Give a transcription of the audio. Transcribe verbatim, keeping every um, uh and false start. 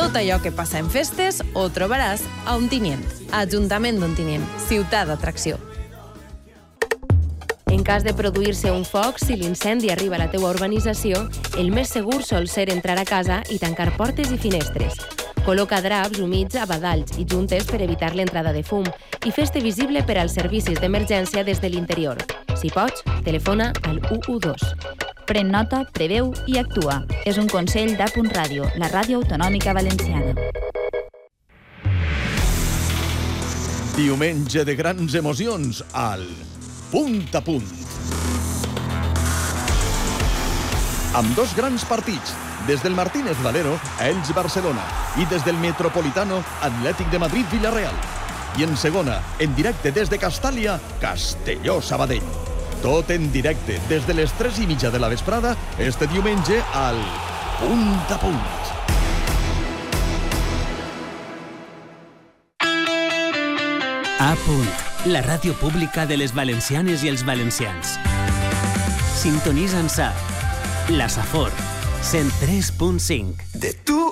Tot allò que passa en festes ho trobaràs a Ontinyent. Ajuntament d'Ontinyent, ciutat d'atracció. En cas de produir-se un foc, si l'incendi arriba a la teua urbanització, el més segur sol ser entrar a casa i tancar portes i finestres. Col·loca draps humits a badalls i juntes per evitar l'entrada de fum i fes-te visible per als servicis d'emergència des de l'interior. Si pots, telefona al u u dos. Pren nota, preveu i actua. És un consell d'A Punt Ràdio, la ràdio autonòmica valenciana. Diumenge de grans emocions al Punt a Punt. Amb dos grans partits, des del Martínez Valero a Elx-Barcelona i des del Metropolitano Atlètic de Madrid-Villarreal. I en segona, en directe des de Castàlia, Castelló-Sabadell. Tot en directe des de les tres i mitja de la vesprada, este diumenge al Punt a Punt. A Punt, la ràdio pública de les valencianes i els valencians. Sintonitza'ns a la Safor, cent tres punt cinc. De tu